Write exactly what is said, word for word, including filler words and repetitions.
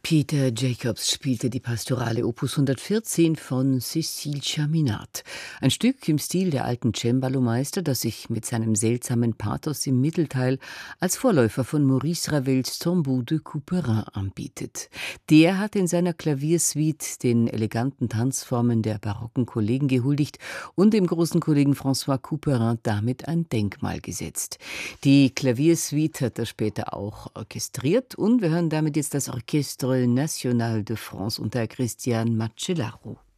Peter Jacobs spielte die Pastorale Opus hundertvierzehn von Cécile Chaminade. Ein Stück im Stil der alten Cembalo-Meister, das sich mit seinem seltsamen Pathos im Mittelteil als Vorläufer von Maurice Ravels Tombeau de Couperin anbietet. Der hat in seiner Klaviersuite den eleganten Tanzformen der barocken Kollegen gehuldigt und dem großen Kollegen François Couperin damit ein Denkmal gesetzt. Die Klaviersuite hat er später auch orchestriert und wir hören damit jetzt das Orchestre National de France unter Christian Macellaro.